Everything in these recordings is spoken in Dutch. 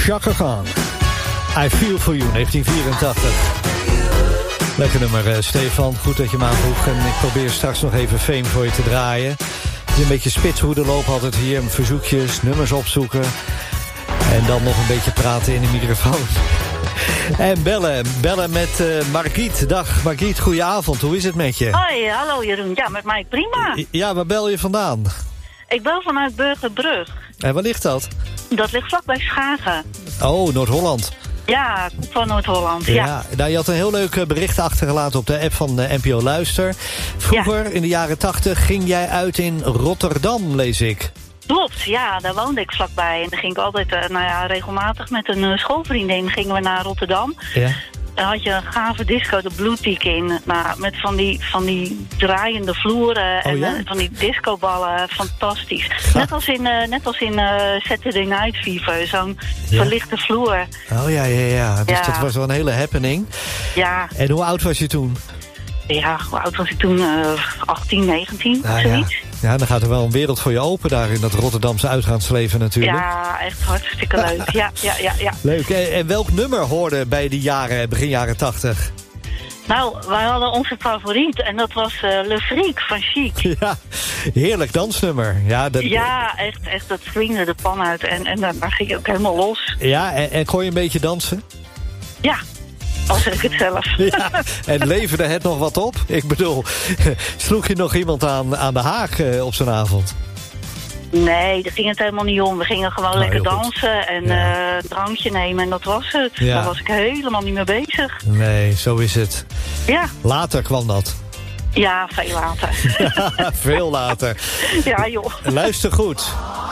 Chaka Khan. I Feel For You, 1984. Lekker nummer, Stefan. Goed dat je me aanvroeg. En ik probeer straks nog even Fame voor je te draaien. Het is een beetje spitshoede lopen altijd hier. Verzoekjes, nummers opzoeken. En dan nog een beetje praten in de microfoon. En bellen met Margriet. Dag Margriet, goedenavond. Hoe is het met je? Hoi, hallo Jeroen. Ja, met mij prima. Ja, waar bel je vandaan? Ik bel vanuit Burgerbrug. En waar ligt dat? Dat ligt vlakbij Schagen. Oh, Noord-Holland. Ja, van Noord-Holland, ja. Nou, je had een heel leuk bericht achtergelaten op de app van NPO Luister. Vroeger, in de jaren 80, ging jij uit in Rotterdam, lees ik. Klopt, ja, daar woonde ik vlakbij. En dan ging ik altijd, regelmatig met een schoolvriendin gingen we naar Rotterdam. Ja. Dan had je een gave disco, de Blue Tick in. Nou, met van die draaiende vloeren en van die discoballen. Fantastisch. Net als in Saturday Night Fever, zo'n verlichte vloer. Oh ja. Dus dat was wel een hele happening. Ja. En hoe oud was je toen? Ja, hoe oud was ik toen? 18, 19, zoiets. Ja, dan gaat er wel een wereld voor je open daar in dat Rotterdamse uitgaansleven natuurlijk. Ja, echt hartstikke leuk. Ja. Leuk. En welk nummer hoorde bij die jaren, begin jaren 80? Nou, wij hadden onze favoriet en dat was Le Freak van Chic. Ja, heerlijk dansnummer. Ja, echt, dat swingde de pan uit en daar ging je ook helemaal los. Ja, en kon je een beetje dansen? Ja. Al zeg ik het zelf. Ja, en leverde het nog wat op? Ik bedoel, sloeg je nog iemand aan de haak op zo'n avond? Nee, daar ging het helemaal niet om. We gingen gewoon lekker dansen en een drankje nemen en dat was het. Ja. Daar was ik helemaal niet mee bezig. Nee, zo is het. Ja. Later kwam dat. Ja, veel later. Ja, veel later. Ja, joh. Luister goed.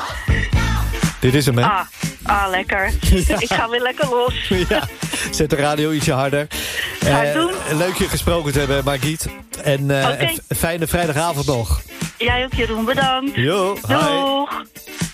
Dit is hem, hè? Lekker. Ja. Ik ga weer lekker los. Ja, zet de radio ietsje harder. Ga ik doen. Leuk je gesproken te hebben, Margriet. En een fijne vrijdagavond nog. Jij ook, Jeroen. Bedankt. Jo, doei.